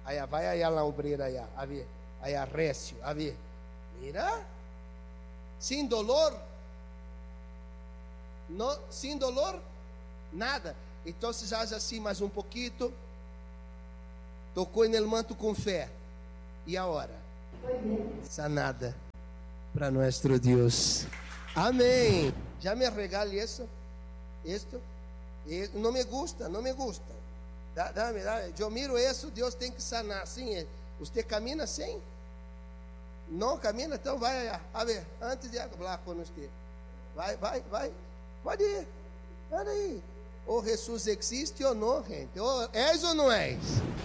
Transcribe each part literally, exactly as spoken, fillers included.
Allá, vai allá na obreira allá, a ver. Allá, recio, a ver. Mira. Sin dolor. No, sin dolor, nada. Entonces hace así más un poquito. Tocou en el manto con fe. Y ahora, sanada para nuestro Dios. Amén. Ya me regale eso. Esto. E não me gusta, não me gusta. Dá, dá, dá. Eu miro isso, Deus tem que sanar. Assim, você camina assim? Não camina? Então vai, a ver, antes de falar com você. Vai, vai, vai. Pode ir. Pode ir. Ou Jesus existe ou não, gente. Ou és ou não és?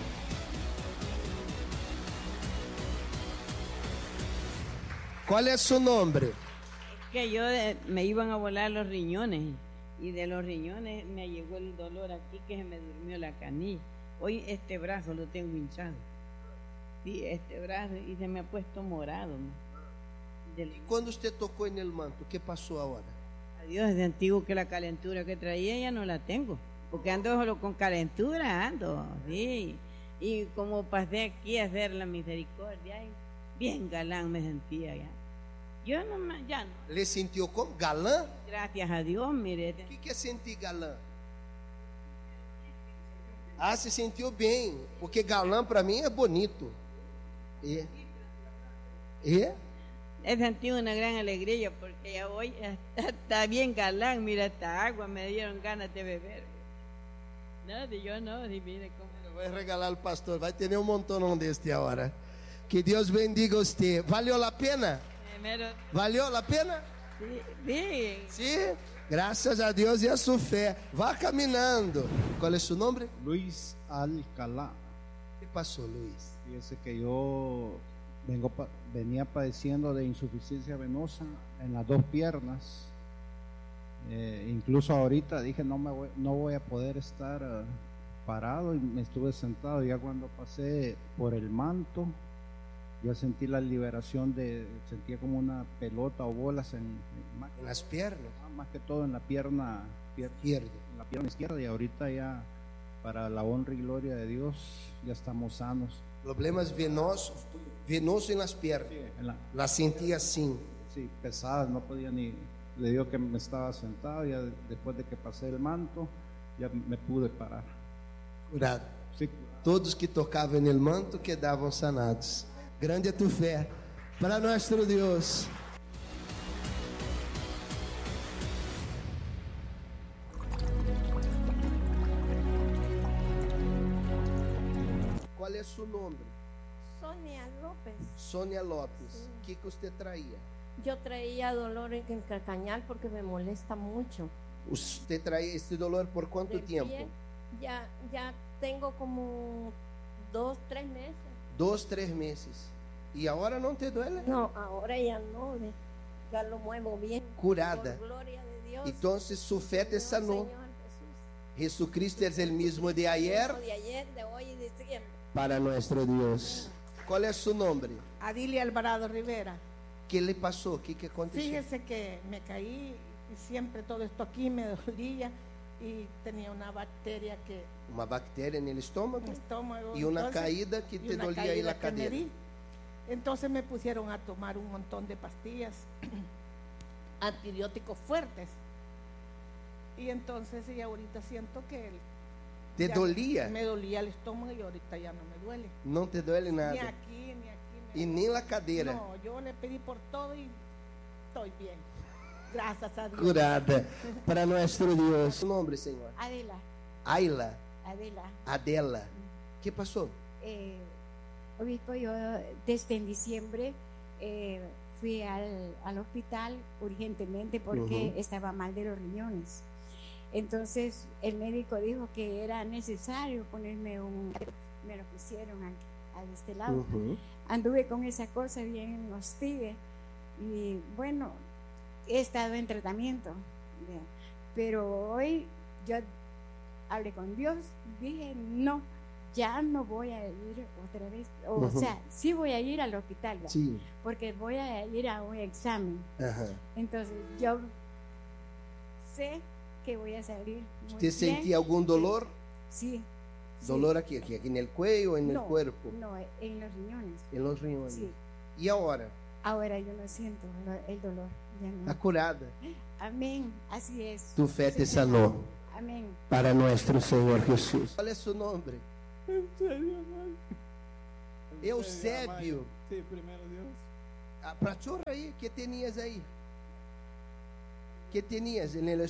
Qual é seu nome? Que yo eh, me iban a volar los riñones. Y de los riñones me llegó el dolor aquí que se me durmió la canilla. Hoy este brazo lo tengo hinchado. Sí, este brazo y se me ha puesto morado, ¿no? Del... Cuando usted tocó en el manto, ¿qué pasó ahora? Adiós, desde antiguo que la calentura que traía ya no la tengo. Porque ando solo con calentura, ando, sí. Y como pasé aquí a hacer la misericordia, bien galán me sentía ya. Yo no, ya no. ¿Le sintió como galán? Gracias a Dios, mire. O que, que é sentir galã? Ah, se sentiu bem, porque galã para mim é bonito. E? E? He sentido una gran alegría porque ya hoy está bien galán, mira, esta agua me dieron ganas de beber. No, yo no, y mire cómo. Vai regalar al pastor, vai ter um montão deste agora. Que Deus bendiga você. Valeu a pena? Valeu a pena? Sí. Sí, gracias a Dios y a su fe. Va caminando. ¿Cuál es su nombre? Luis Alcalá. ¿Qué pasó, Luis? Fíjese que yo vengo venía padeciendo de insuficiencia venosa en las dos piernas. Eh, incluso ahorita dije no me voy, no voy a poder estar uh, parado y me estuve sentado. Ya cuando pasé por el manto, ya sentí la liberación de, sentía como una pelota o bolas en, en, en las piernas, más que todo en la pierna izquierda, en la pierna izquierda, y ahorita ya para la honra y gloria de Dios ya estamos sanos. Problemas venosos, venoso en las piernas. Sí, en la, la sentía así. Sí, pesadas, no podía ni, le digo que me estaba sentado, ya después de que pasé el manto, ya me pude parar. Curado. Sí. Todos que tocavam en el manto quedavam sanados. Grande é tu fé para nosso Deus. Qual é seu nome? Sonia López. Sonia López. Sí. O que, que você traía? Yo traía dolor en el calcañal porque me molesta mucho. Você traía este dolor por quanto Del tempo? pie, ya, ya tengo como dos, tres meses. Dos, três meses. E agora não te duele? No, ahora ya no, ya lo muevo bien. Curada. Por gloria de Dios. Então, su fé te sanou. Jesucristo é o mesmo de ayer, de ayer, de hoy y de siempre. Para nuestro Deus. Qual é seu nome? Adilia Alvarado Rivera. ¿Qué le pasó? ¿Qué, qué aconteció? Fíjese que me caí y siempre todo esto aquí me dolía y tenía una bacteria que... Uma bactéria no estómago, estómago y una entonces, caída que y te una dolía ahí la caída que me cadera. di. Entonces me pusieron a tomar un montón de pastillas antibióticos fuertes. Y entonces y ahorita siento que... El, ¿Te dolía? Me dolía el estómago y ahorita ya no me duele. No te duele nada. Ni aquí, ni aquí. Y ni la cadera. No, yo le pedí por todo y estoy bien. Gracias a Dios. Curada para nuestro Dios. Su nombre, Señor. Adela. Ayla. Adela. Adela. ¿Qué pasó? Eh, obispo, yo desde en diciembre eh, fui al, al hospital urgentemente porque uh-huh. estaba mal de los riñones. Entonces el médico dijo que era necesario ponerme un... Me lo pusieron aquí, a este lado. Uh-huh. Anduve con esa cosa bien hostil y bueno, he estado en tratamiento. Pero hoy yo hablé con Dios, dije no, ya no voy a ir otra vez. O uh-huh. sea, sí voy a ir al hospital, sí. porque voy a ir a un examen. Uh-huh. Entonces yo sé que voy a salir muy ¿Usted bien. sentía algún dolor? Sí, Sí. Dolor aqui, aqui, aqui no cuello, en el No, cuerpo, no, en los riñones. en los riñones. Sí. E agora? Ahora yo no siento lo- el dolor. Ya no. Está curada. Amén, así es. Tu fé te Sí, sanó. Amén. Para nuestro Senhor Jesus. Qual é seu nome? Eusébio. Sí, primero Dios. Ah, pra chorra aí, que tenias aí? Que tenias en el